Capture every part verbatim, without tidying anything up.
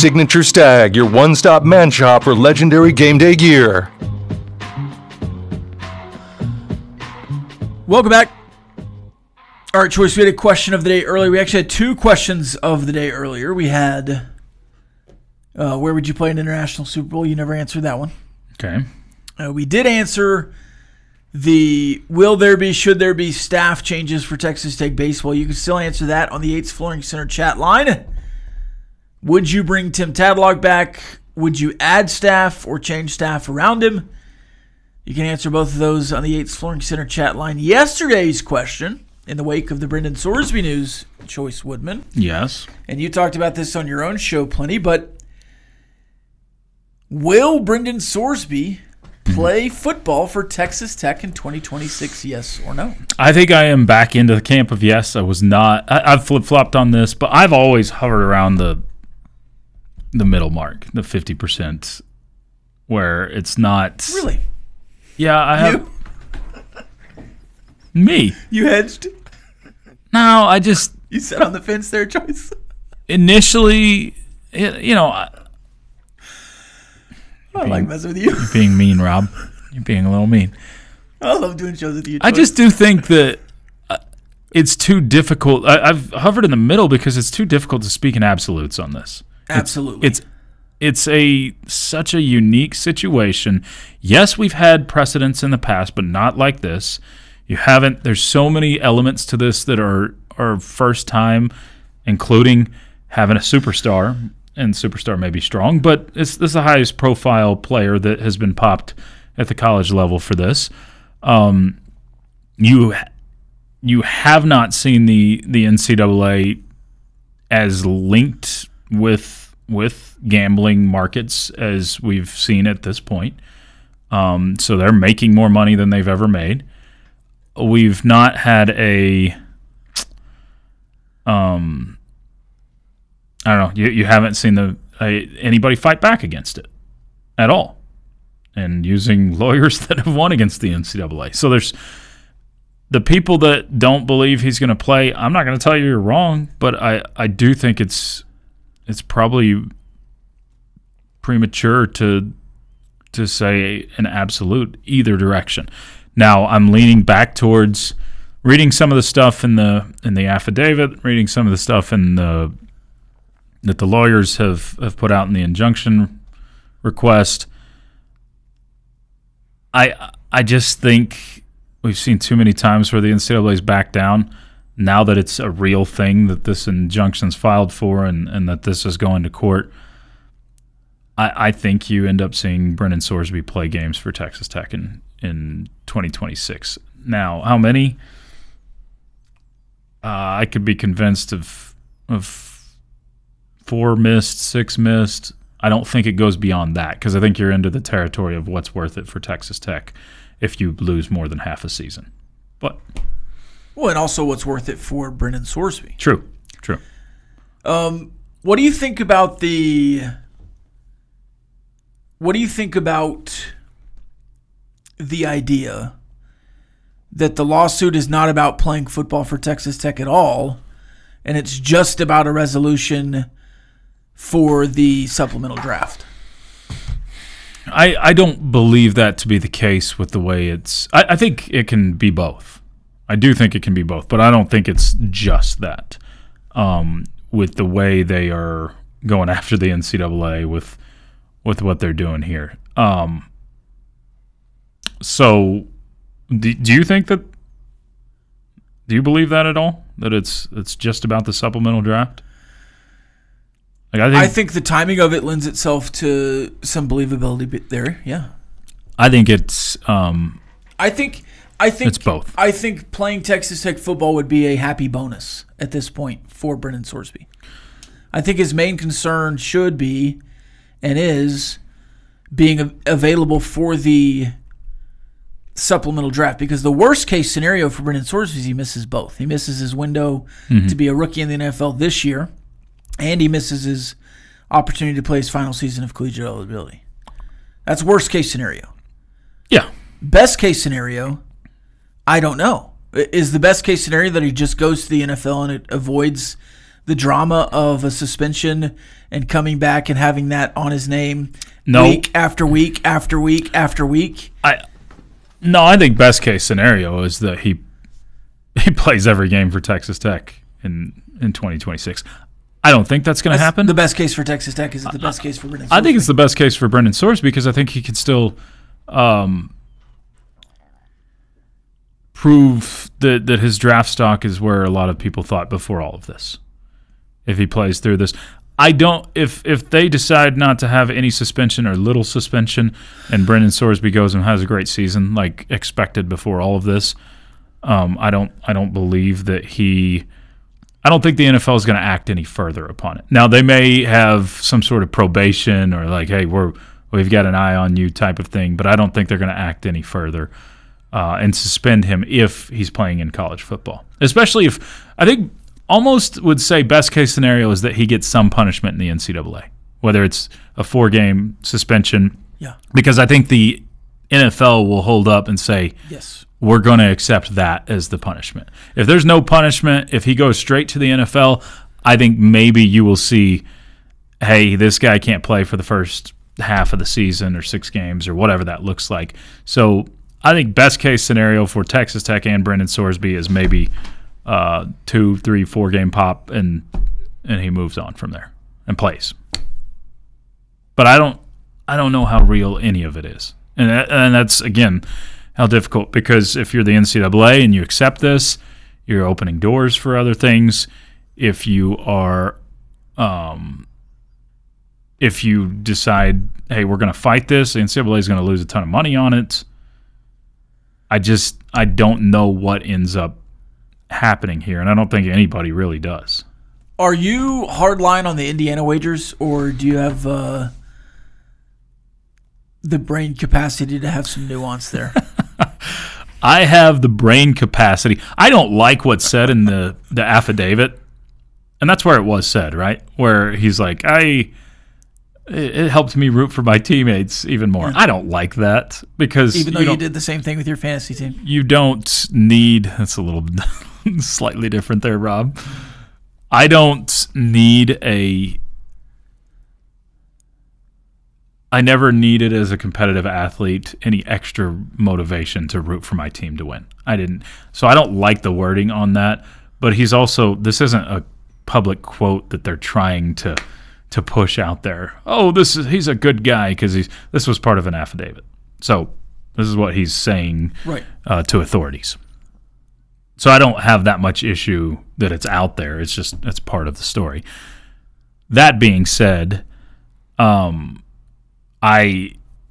Signature Stag, your one-stop man shop for legendary game day gear. Welcome back. All right, Choice, we had a question of the day earlier. We actually had two questions of the day earlier. We had, uh, where would you play an international Super Bowl? You never answered that one. Okay. Uh, we did answer the will there be, should there be staff changes for Texas Tech baseball. You can still answer that on the Yates Flooring Center chat line. Would you bring Tim Tadlock back? Would you add staff or change staff around him? You can answer both of those on the Yates Flooring Center chat line. Yesterday's question, in the wake of the Brendan Sorsby news, Choice Woodman. Yes. And you talked about this on your own show plenty, but will Brendan Sorsby play football for Texas Tech in twenty twenty-six, yes or no? I think I am back into the camp of yes. I was not. I, I've flip-flopped on this, but I've always hovered around the the middle mark, the fifty percent, where it's not. Really? Yeah, I have. You? Me. You hedged? No, I just. You sat on the fence there, Choice? Initially, you know. I, I being, like messing with you. You're being mean, Rob. You're being a little mean. I love doing shows with you, Choice. I just do think that uh, it's too difficult. I, I've hovered in the middle because it's too difficult to speak in absolutes on this. Absolutely. It's, it's it's a such a unique situation. Yes, we've had precedents in the past, but not like this. You haven't. There's so many elements to this that are are first time, including having a superstar. And superstar may be strong, but it's this is the highest profile player that has been popped at the college level for this. Um, you you have not seen the the N C double A as linked with with gambling markets as we've seen at this point. Um, so they're making more money than they've ever made. We've not had a um. I don't know. You you haven't seen the uh, anybody fight back against it at all, and using lawyers that have won against the N C double A. So there's the people that don't believe he's going to play. I'm not going to tell you you're wrong, but I, I do think it's it's probably premature to to say an absolute either direction. Now I'm leaning back towards reading some of the stuff in the in the affidavit, reading some of the stuff in the that the lawyers have, have put out in the injunction request. I I just think we've seen too many times where the N C double A's back down. Now that it's a real thing that this injunction's filed for and, and that this is going to court, I, I think you end up seeing Brendan Sorsby play games for Texas Tech in, in twenty twenty-six. Now, how many? Uh, I could be convinced of of four missed, six missed. I don't think it goes beyond that because I think you're into the territory of what's worth it for Texas Tech if you lose more than half a season. But well, and also what's worth it for Brendan Sorsby. True, true. Um, what do you think about the? What do you think about the idea that the lawsuit is not about playing football for Texas Tech at all, and it's just about a resolution for the supplemental draft? I, I don't believe that to be the case with the way it's I, I think it can be both. I do think it can be both, but I don't think it's just that. Um, with the way they are going after the N C double A with with what they're doing here. Um, so do, do you think that do you believe that at all? That it's it's just about the supplemental draft? Like I think I think the timing of it lends itself to some believability there. Yeah, I think it's. Um, I think. I think it's both. I think playing Texas Tech football would be a happy bonus at this point for Brendan Sorsby. I think his main concern should be, and is, being available for the supplemental draft, because the worst case scenario for Brendan Sorsby is he misses both. He misses his window mm-hmm. to be a rookie in the N F L this year, and he misses his opportunity to play his final season of collegiate eligibility. That's worst case scenario. Yeah. Best case scenario, I don't know. Is the best case scenario that he just goes to the N F L and it avoids the drama of a suspension and coming back and having that on his name no. week after week after week after week? I no, I think best case scenario is that he he plays every game for Texas Tech in in twenty twenty-six. I don't think that's going to happen. The best case for Texas Tech. Is it the best case for Brendan Sorsby? I think it's the best case for Brendan Sorsby because I think he can still um, prove that, that his draft stock is where a lot of people thought before all of this. If he plays through this. I don't if if they decide not to have any suspension or little suspension and Brendan Sorsby goes and has a great season like expected before all of this, um, I don't I don't believe that he I don't think the N F L is going to act any further upon it. Now they may have some sort of probation or like, hey, we're we've got an eye on you type of thing, but I don't think they're going to act any further uh, and suspend him if he's playing in college football. Especially if I think almost would say best case scenario is that he gets some punishment in the N C double A, whether it's a four game suspension. Yeah, because I think the N F L will hold up and say, yes, we're going to accept that as the punishment. If there's no punishment, if he goes straight to the N F L, I think maybe you will see, hey, this guy can't play for the first half of the season or six games or whatever that looks like. So I think best case scenario for Texas Tech and Brendan Sorsby is maybe uh, two, three, four game pop, and and he moves on from there and plays. But I don't, I don't know how real any of it is, and that, and that's again. How difficult, because if you're the N C double A and you accept this, you're opening doors for other things. If you are, um, if you decide, hey, we're going to fight this, the N C double A is going to lose a ton of money on it. I just, I don't know what ends up happening here, and I don't think anybody really does. Are you hardline on the Indiana wagers, or do you have uh, the brain capacity to have some nuance there? I have the brain capacity. I don't like what's said in the, the affidavit, and that's where it was said, right? Where he's like, I, it, it helped me root for my teammates even more. Yeah. I don't like that because even though you, you did the same thing with your fantasy team, you don't need. That's a little slightly different there, Rob. I don't need a. I never needed as a competitive athlete any extra motivation to root for my team to win. I didn't. So I don't like the wording on that, but he's also, this isn't a public quote that they're trying to to push out there. Oh, this is he's a good guy because he's this was part of an affidavit. So this is what he's saying right. uh, to authorities. So I don't have that much issue that it's out there. It's just it's part of the story. That being said, um I,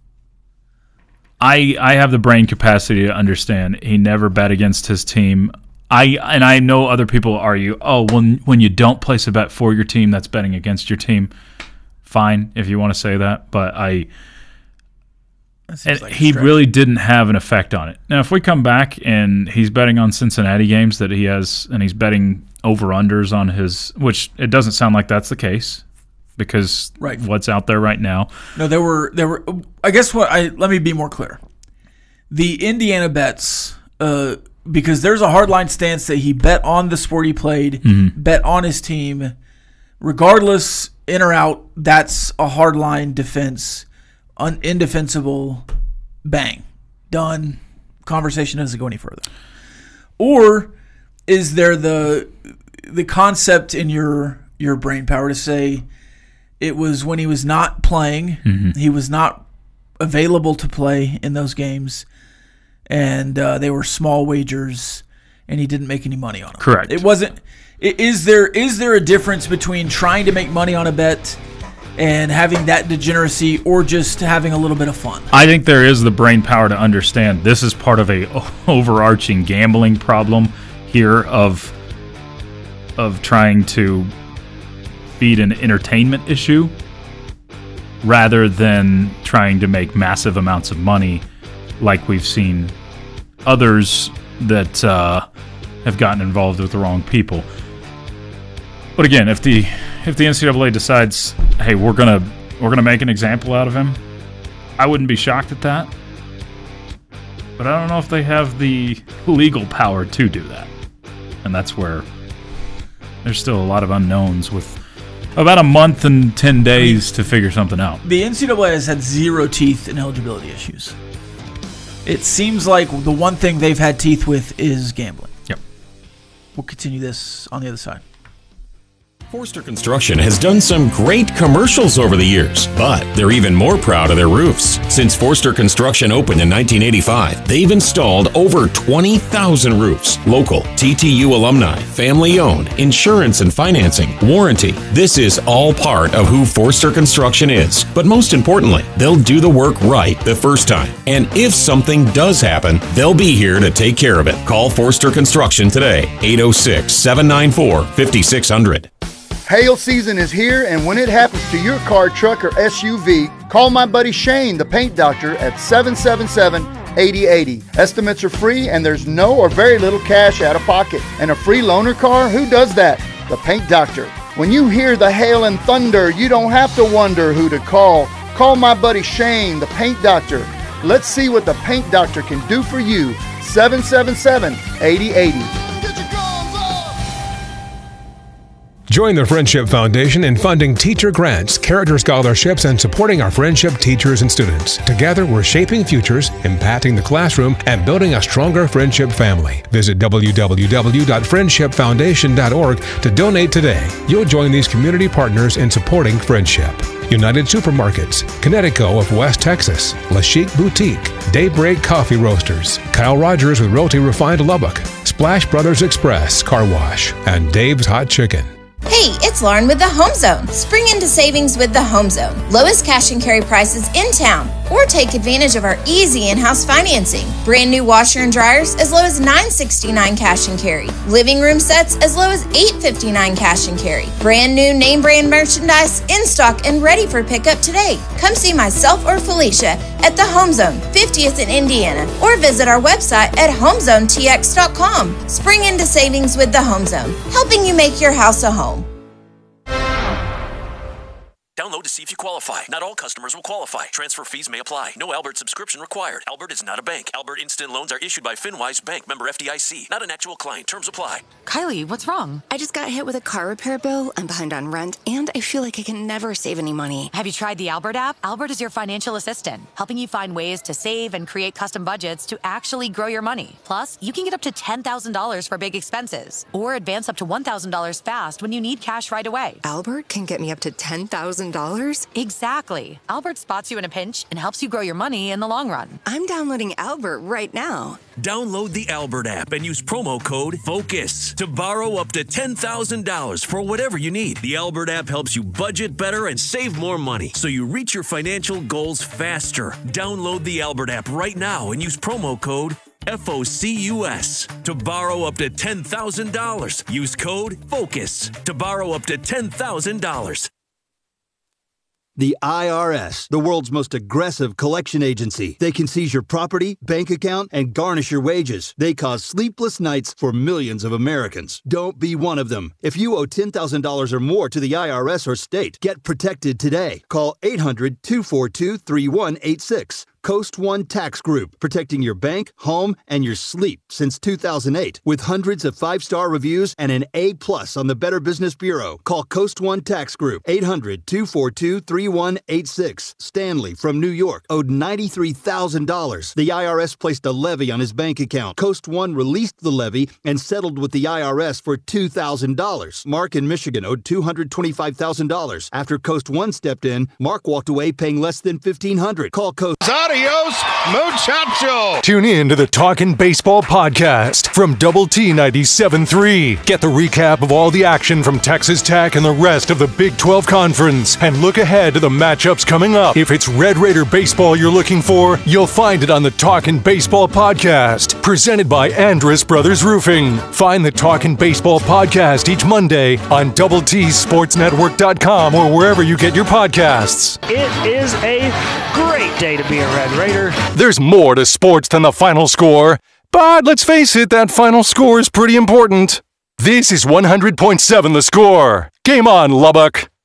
I, I have the brain capacity to understand he never bet against his team. I and I know other people argue, oh, when when you don't place a bet for your team, that's betting against your team. Fine, if you want to say that, but I, and like he really didn't have an effect on it. Now, if we come back and he's betting on Cincinnati games that he has, and he's betting over unders on his, which it doesn't sound like that's the case. Because right. what's out there right now. No, there were there were. I guess what I let me be more clear. The Indiana bets, uh, because there's a hardline stance that he bet on the sport he played, mm-hmm. bet on his team, regardless in or out. That's a hardline defense, un, indefensible. Bang, done. Conversation doesn't go any further. Or is there the the concept in your your brain power to say? It was when he was not playing, mm-hmm. he was not available to play in those games, and uh, they were small wagers, and he didn't make any money on them. Correct. It wasn't. Is there is there a difference between trying to make money on a bet and having that degeneracy, or just having a little bit of fun? I think there is the brain power to understand this is part of a overarching gambling problem here of of trying to feed an entertainment issue rather than trying to make massive amounts of money like we've seen others that uh, have gotten involved with the wrong people. But again, if the if the N C double A decides, hey, we're gonna we're gonna make an example out of him, I wouldn't be shocked at that. But I don't know if they have the legal power to do that, and that's where there's still a lot of unknowns with about a month and ten days to figure something out. The N C double A has had zero teeth in eligibility issues. It seems like the one thing they've had teeth with is gambling. Yep. We'll continue this on the other side. Forster Construction has done some great commercials over the years, but they're even more proud of their roofs. Since Forster Construction opened in nineteen eighty-five, they've installed over twenty thousand roofs. Local, T T U alumni, family-owned, insurance and financing, warranty. This is all part of who Forster Construction is. But most importantly, they'll do the work right the first time. And if something does happen, they'll be here to take care of it. Call Forster Construction today, eight oh six, seven nine four, five six zero zero. Hail season is here, and when it happens to your car, truck, or S U V, call my buddy Shane, the paint doctor, at seven seven seven, eight oh eight oh. Estimates are free, and there's no or very little cash out of pocket. And a free loaner car? Who does that? The paint doctor. When you hear the hail and thunder, you don't have to wonder who to call. Call my buddy Shane, the paint doctor. Let's see what the paint doctor can do for you. seven seven seven, eight oh eight oh. Join the Friendship Foundation in funding teacher grants, character scholarships, and supporting our friendship teachers and students. Together, we're shaping futures, impacting the classroom, and building a stronger friendship family. Visit w w w dot friendship foundation dot org to donate today. You'll join these community partners in supporting friendship. United Supermarkets, Connecticut of West Texas, La Chic Boutique, Daybreak Coffee Roasters, Kyle Rogers with Realty Refined Lubbock, Splash Brothers Express Car Wash, and Dave's Hot Chicken. Hey, it's Lauren with the Home Zone. Spring into savings with the Home Zone. Lowest cash and carry prices in town. Or take advantage of our easy in-house financing. Brand new washer and dryers as low as nine hundred sixty-nine dollars cash and carry. Living room sets as low as eight hundred fifty-nine dollars cash and carry. Brand new name brand merchandise in stock and ready for pickup today. Come see myself or Felicia at the Home Zone, fiftieth in Indiana, or visit our website at home zone t x dot com. Spring into savings with the Home Zone, helping you make your house a home. Download to see if you qualify. Not all customers will qualify. Transfer fees may apply. No Albert subscription required. Albert is not a bank. Albert Instant Loans are issued by FinWise Bank, member F D I C. Not an actual client. Terms apply. Kylie, what's wrong? I just got hit with a car repair bill. I'm behind on rent, and I feel like I can never save any money. Have you tried the Albert app? Albert is your financial assistant, helping you find ways to save and create custom budgets to actually grow your money. Plus, you can get up to ten thousand dollars for big expenses, or advance up to one thousand dollars fast when you need cash right away. Albert can get me up to ten thousand dollars? Exactly. Albert spots you in a pinch and helps you grow your money in the long run. I'm downloading Albert right now. Download the Albert app and use promo code FOCUS to borrow up to ten thousand dollars for whatever you need. The Albert app helps you budget better and save more money, so you reach your financial goals faster. Download the Albert app right now and use promo code FOCUS to borrow up to ten thousand dollars. Use code FOCUS to borrow up to ten thousand dollars. The I R S, the world's most aggressive collection agency. They can seize your property, bank account, and garnish your wages. They cause sleepless nights for millions of Americans. Don't be one of them. If you owe ten thousand dollars or more to the I R S or state, get protected today. Call eight hundred, two four two, three one eight six. Coast One Tax Group, protecting your bank, home, and your sleep since two thousand eight. With hundreds of five-star reviews and an A plus on the Better Business Bureau. Call Coast One Tax Group, eight hundred, two four two, three one eight six. Stanley from New York owed ninety-three thousand dollars. The I R S placed a levy on his bank account. Coast One released the levy and settled with the I R S for two thousand dollars. Mark in Michigan owed two hundred twenty-five thousand dollars. After Coast One stepped in, Mark walked away paying less than fifteen hundred dollars. Call Coast... Adios, muchacho! Tune in to the Talkin' Baseball podcast from Double T ninety-seven point three. Get the recap of all the action from Texas Tech and the rest of the Big twelve Conference, and look ahead to the matchups coming up. If it's Red Raider baseball you're looking for, you'll find it on the Talkin' Baseball podcast, presented by Andrus Brothers Roofing. Find the Talkin' Baseball podcast each Monday on double t sports network dot com or wherever you get your podcasts. It is a great day to be a Red Raider. There's more to sports than the final score, but let's face it, that final score is pretty important. This is one hundred point seven The Score. Game on, Lubbock.